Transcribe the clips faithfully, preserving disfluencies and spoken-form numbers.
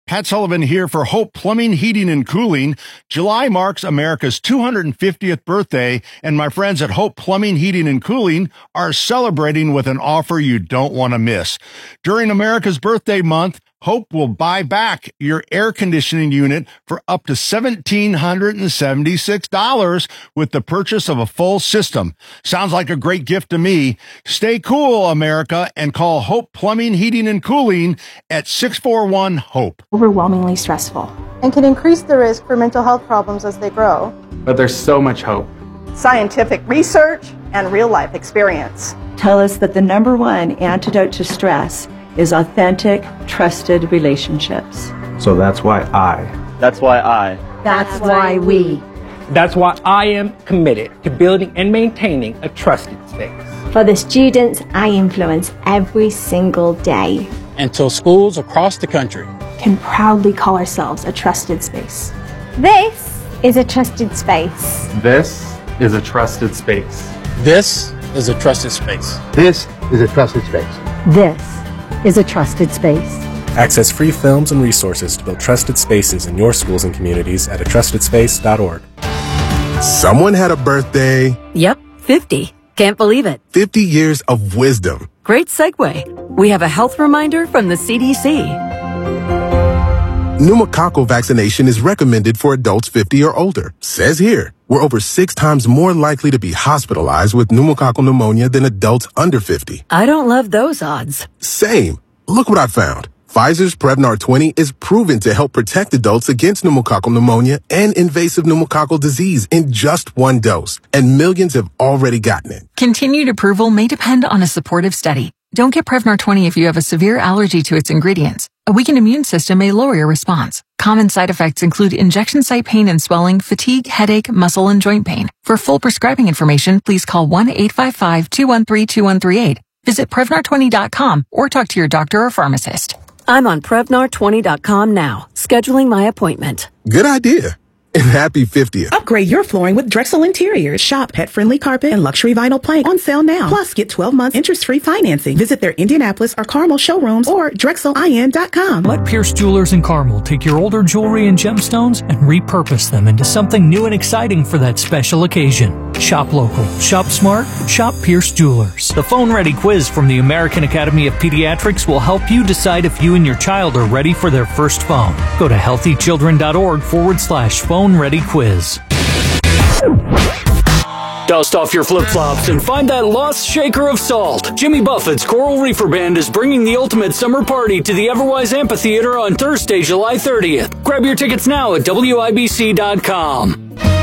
Pat Sullivan here for Hope Plumbing, Heating, and Cooling. July marks America's two hundred fiftieth birthday, and my friends at Hope Plumbing, Heating, and Cooling are celebrating with an offer you don't want to miss. During America's birthday month, Hope will buy back your air conditioning unit for up to one thousand seven hundred seventy-six dollars with the purchase of a full system. Sounds like a great gift to me. Stay cool, America, and call Hope Plumbing, Heating, and Cooling at six four one HOPE. Overwhelmingly stressful. And can increase the risk for mental health problems as they grow. But there's so much hope. Scientific research and real-life experience tell us that the number one antidote to stress is authentic, trusted relationships. So that's why I. That's why I. That's why we. That's why I am committed to building and maintaining a trusted space. For the students I influence every single day. Until schools across the country can proudly call ourselves a trusted space. This is a trusted space. This is a trusted space. This is a trusted space. This is a trusted space. This is a trusted space. Access free films and resources to build trusted spaces in your schools and communities at a trusted space dot org. Someone had a birthday. Yep, fifty. Can't believe it. fifty years of wisdom. Great segue. We have a health reminder from the C D C. Pneumococcal vaccination is recommended for adults fifty or older. Says here, we're over six times more likely to be hospitalized with pneumococcal pneumonia than adults under fifty. I don't love those odds. Same. Look what I found. Pfizer's Prevnar twenty is proven to help protect adults against pneumococcal pneumonia and invasive pneumococcal disease in just one dose. And millions have already gotten it. Continued approval may depend on a supportive study. Don't get Prevnar twenty if you have a severe allergy to its ingredients. A weakened immune system may lower your response. Common side effects include injection site pain and swelling, fatigue, headache, muscle, and joint pain. For full prescribing information, please call one eight five five, two one three, two one three eight. Visit Prevnar twenty dot com or talk to your doctor or pharmacist. I'm on Prevnar twenty dot com now, scheduling my appointment. Good idea. And happy fiftieth. Upgrade your flooring with Drexel Interiors. Shop pet-friendly carpet and luxury vinyl plank on sale now. Plus, get twelve months interest-free financing. Visit their Indianapolis or Carmel showrooms or drexel I N dot com. Let Pierce Jewelers in Carmel take your older jewelry and gemstones and repurpose them into something new and exciting for that special occasion. Shop local, shop smart, shop Pierce Jewelers. The phone-ready quiz from the American Academy of Pediatrics will help you decide if you and your child are ready for their first phone. Go to healthychildren.org forward slash phone ready quiz. Dust off your flip-flops and find that lost shaker of salt. Jimmy Buffett's Coral Reefer Band is bringing the ultimate summer party to the Everwise Amphitheater on Thursday, July thirtieth. Grab your tickets now at W I B C dot com.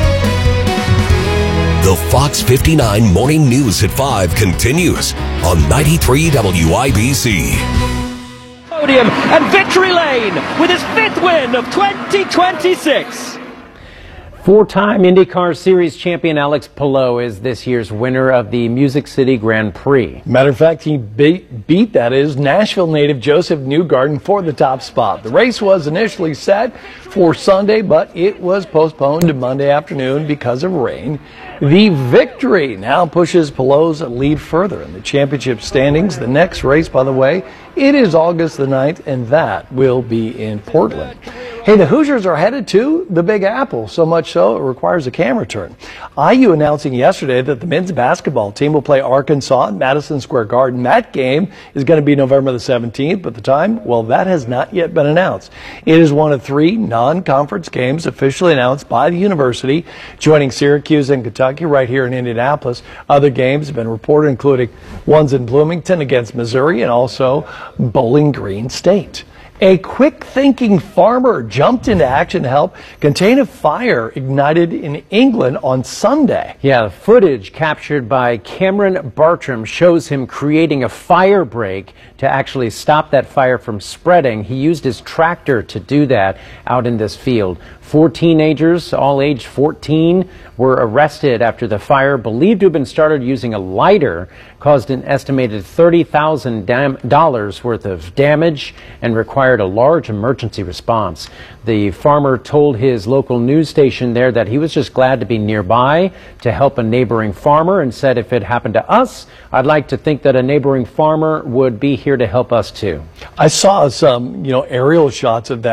The Fox fifty-nine Morning News at five continues on ninety-three W I B C. Podium and victory lane with his fifth win of twenty twenty-six. Four-time IndyCar Series champion Alex Palou is this year's winner of the Music City Grand Prix. Matter of fact, he beat, beat that is, Nashville native Joseph Newgarden for the top spot. The race was initially set for Sunday, but it was postponed to Monday afternoon because of rain. The victory now pushes Palou's lead further in the championship standings. The next race, by the way, it is August the ninth, and that will be in Portland. Hey, the Hoosiers are headed to the Big Apple, so much so it requires a camera turn. I U announcing yesterday that the men's basketball team will play Arkansas at Madison Square Garden. That game is going to be November the seventeenth, but the time, well, that has not yet been announced. It is one of three non-conference games officially announced by the university, joining Syracuse and Kentucky right here in Indianapolis. Other games have been reported, including ones in Bloomington against Missouri and also Bowling Green State. A quick-thinking farmer jumped into action to help contain a fire ignited in England on Sunday. Yeah, the footage captured by Cameron Bartram shows him creating a fire break to actually stop that fire from spreading. He used his tractor to do that out in this field. Four teenagers, all aged fourteen, were arrested after the fire, believed to have been started using a lighter, caused an estimated thirty thousand dollars worth of damage and required a large emergency response. The farmer told his local news station there that he was just glad to be nearby to help a neighboring farmer and said, if it happened to us, I'd like to think that a neighboring farmer would be here to help us too. I saw some, you know, aerial shots of that.